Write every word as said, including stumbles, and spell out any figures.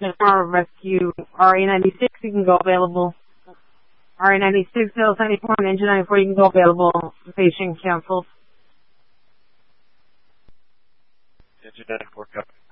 Power Rescue R A ninety-six, you can go available. R A ninety-six, L seventy-four, and Engine ninety-four, you can go available. Patient canceled. Engine ninety-four, copy.